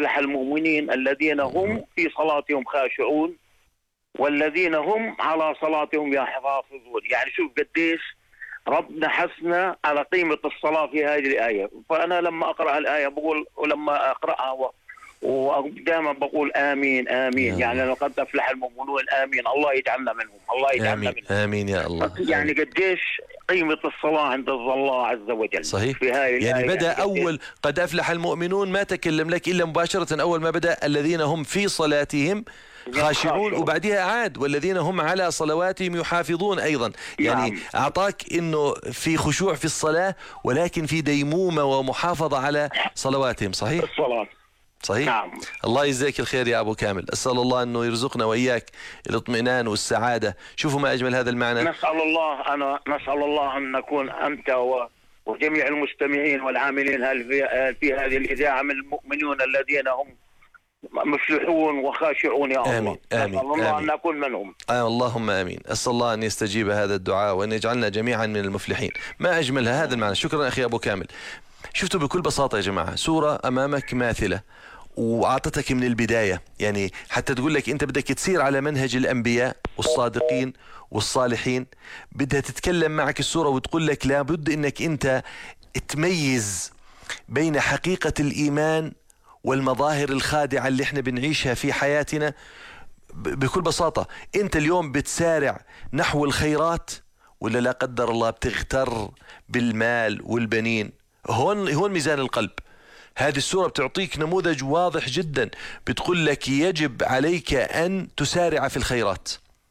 أفلح المؤمنين الذين هم في صلاتهم خاشعون والذين هم على صلاتهم يحافظون. يعني شوف قديش ربنا حثنا على قيمة الصلاة في هذه الآية. فأنا لما أقرأ الآية بقول، ولما أقرأها ودائما بقول آمين آمين، يعني لقد أفلح المؤمنون، آمين، الله يجعلنا منهم، الله يجعلنا آمين منهم. آمين يا الله. يعني قديش قيمة الصلاة عند الله عز وجل. صحيح. في هاي يعني بدأ يعني أول قد أفلح المؤمنون ما تكلم لك إلا مباشرة أول ما بدأ الذين هم في صلاتهم خاشعون، وبعدها عاد والذين هم على صلواتهم يحافظون أيضا. يعني نعم. أعطاك إنه في خشوع في الصلاة ولكن في ديمومة ومحافظة على صلواتهم. صحيح الصلاة. صحيح. نعم. الله يجزاك الخير يا أبو كامل. أسأل الله أنه يرزقنا وإياك الاطمئنان والسعادة. شوفوا ما أجمل هذا المعنى. نسأل الله أن نكون أنت وجميع المستمعين والعاملين في هذه الإذاعة من المؤمنون الذين هم مفلحون وخاشعون يا الله. آمين نسأل الله أن نكون منهم. اللهم آمين. أسأل الله أن يستجيب هذا الدعاء وأن يجعلنا جميعا من المفلحين. ما أجمل هذا المعنى. شكرا أخي أبو كامل. شفتوا بكل بساطة يا جماعة سورة أمامك ماثلة وأعطتك من البداية، يعني حتى تقول لك أنت بدك تسير على منهج الأنبياء والصادقين والصالحين. بدها تتكلم معك السورة وتقول لك لابد أنك أنت تميز بين حقيقة الإيمان والمظاهر الخادعة اللي احنا بنعيشها في حياتنا. بكل بساطة أنت اليوم بتسارع نحو الخيرات ولا لا قدر الله بتغتر بالمال والبنين؟ هون ميزان القلب. هذه السورة بتعطيك نموذج واضح جدا، بتقول لك يجب عليك أن تسارع في الخيرات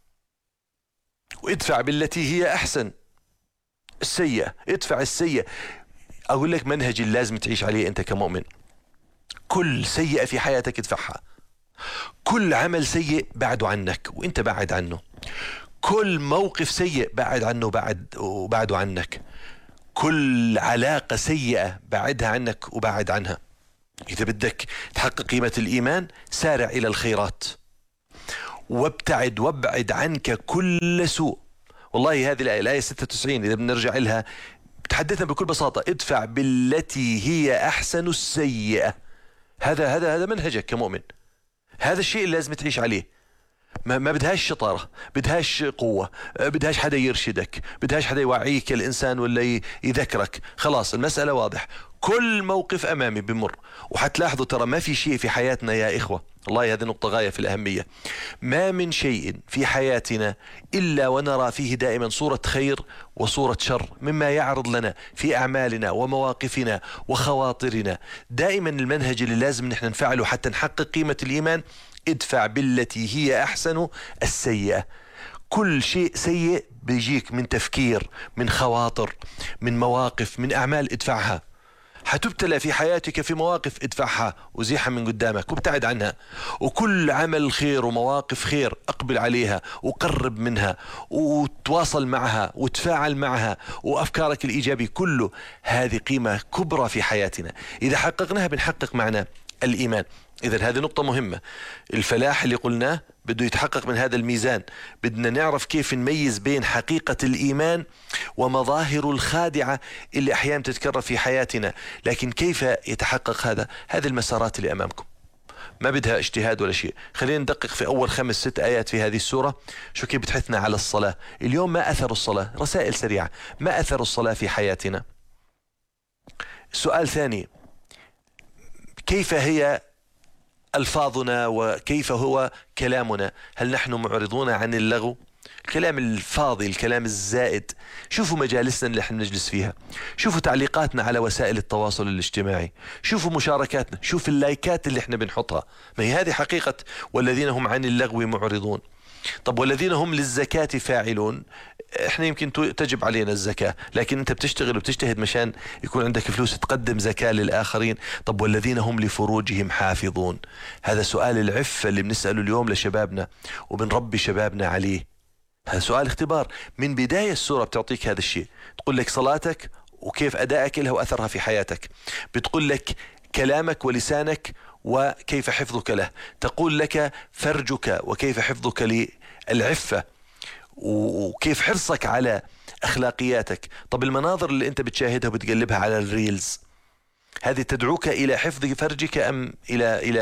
وادفع بالتي هي أحسن السيئة، ادفع السيئة. أقول لك منهج لازم تعيش عليه أنت كمؤمن. كل سيئة في حياتك ادفعها، كل عمل سيء بعده عنك وانت بعد عنه، كل موقف سيء بعد عنه وبعده عنك، كل علاقة سيئة بعدها عنك وبعد عنها. إذا بدك تحقق قيمة الإيمان سارع إلى الخيرات وابعد عنك كل سوء. والله هذه الآية 96 إذا بنرجع لها بتحدثنا بكل بساطة ادفع بالتي هي أحسن السيئة. هذا منهجك كمؤمن. هذا الشيء اللي لازم تعيش عليه. ما بدهاش شطارة، بدهاش قوة، بدهاش حدا يرشدك، بدهاش حدا يوعيك الإنسان ولا يذكرك. خلاص المسألة واضح. كل موقف أمامي بمر، وحتلاحظوا ترى ما في شيء في حياتنا يا إخوة، والله هذه نقطة غاية في الأهمية، ما من شيء في حياتنا إلا ونرى فيه دائما صورة خير وصورة شر مما يعرض لنا في أعمالنا ومواقفنا وخواطرنا. دائما المنهج اللي لازم نحن نفعله حتى نحقق قيمة الإيمان ادفع بالتي هي أحسن السيئة. كل شيء سيء بيجيك من تفكير، من خواطر، من مواقف، من أعمال ادفعها. حتبتلى في حياتك في مواقف ادفعها وزيحها من قدامك وابتعد عنها. وكل عمل خير ومواقف خير اقبل عليها وقرب منها وتواصل معها وتفاعل معها، وأفكارك الإيجابي كله هذه قيمة كبرى في حياتنا. إذا حققناها بنحقق معنا الإيمان. إذا هذه نقطة مهمة. الفلاح اللي قلناه بده يتحقق من هذا الميزان. بدنا نعرف كيف نميز بين حقيقة الإيمان ومظاهر الخادعة اللي أحيانا تتكرر في حياتنا. لكن كيف يتحقق هذا؟ هذه المسارات اللي أمامكم ما بدها اجتهاد ولا شيء. خلينا ندقق في أول 5-6 آيات في هذه السورة. شو كيف بتحثنا على الصلاة اليوم؟ ما أثر الصلاة؟ رسائل سريعة. ما أثر الصلاة في حياتنا؟ سؤال ثاني، كيف هي ألفاظنا وكيف هو كلامنا؟ هل نحن معرضون عن اللغو، الكلام الفاضي، الكلام الزائد؟ شوفوا مجالسنا اللي احنا نجلس فيها، شوفوا تعليقاتنا على وسائل التواصل الاجتماعي، شوفوا مشاركاتنا، شوفوا اللايكات اللي احنا بنحطها. ما هي هذه حقيقة والذين هم عن اللغو معرضون. طب والذين هم للزكاة فاعلون، احنا يمكن تجب علينا الزكاة لكن انت بتشتغل وبتجتهد مشان يكون عندك فلوس تقدم زكاة للآخرين. طب والذين هم لفروجهم حافظون؟ هذا سؤال العفة اللي بنسأله اليوم لشبابنا وبنربي شبابنا عليه. هذا سؤال اختبار. من بداية السورة بتعطيك هذا الشيء، تقول لك صلاتك وكيف أدائك لها وأثرها في حياتك، بتقول لك كلامك ولسانك وكيف حفظك له، تقول لك فرجك وكيف حفظك للعفة وكيف حرصك على أخلاقياتك. طب المناظر اللي أنت بتشاهدها وبتقلبها على الريلز هذه تدعوك إلى حفظ فرجك أم إلى